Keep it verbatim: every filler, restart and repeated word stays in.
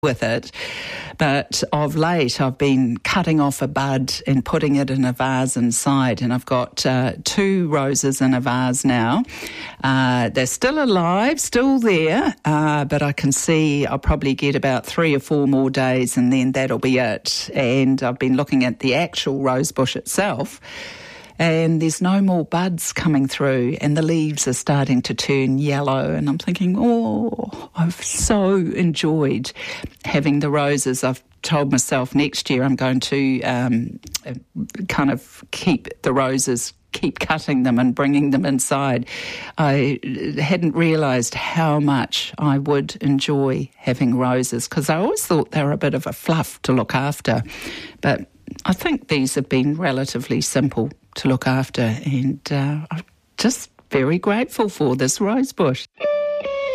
with it. But of late, I've been cutting off a bud and putting it in a vase inside, and I've got uh, two roses in a vase now. Uh, they're still alive, still there, uh, but I can see I'll probably get about three or four more days, and then that'll be it. And I've been looking at the actual rose bush itself, and there's no more buds coming through, and the leaves are starting to turn yellow, and I'm thinking, oh, I've so enjoyed having the roses. I've told myself next year I'm going to um, kind of keep the roses, keep cutting them and bringing them inside. I hadn't realised how much I would enjoy having roses, because I always thought they were a bit of a fluff to look after, but I think these have been relatively simple to look after, and uh, I'm just very grateful for this rose bush.